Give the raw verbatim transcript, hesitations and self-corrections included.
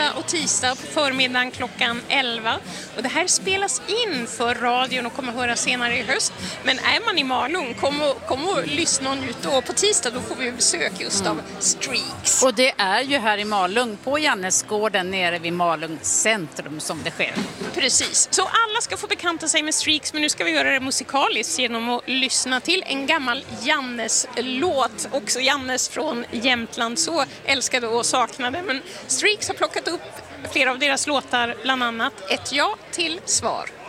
måndag och tisdag på förmiddagen klockan elva. Och det här spelas in för radion och kommer att höra senare i höst. Men är man i Malung, kom och, kom och lyssna och njut. Och på tisdag då får vi besök just mm. av Streaks. Och det är ju här i Malung på Jannesgården nere vid Malung centrum som det sker. Precis, så alla ska få bekanta sig med Streaks, men nu ska vi göra det musikaliskt genom att lyssna till en gammal Jannes-låt. Också Jannes från Jämtland, så älskade och saknade. Men Streaks har plockat upp flera av deras låtar, bland annat Ett ja till svar.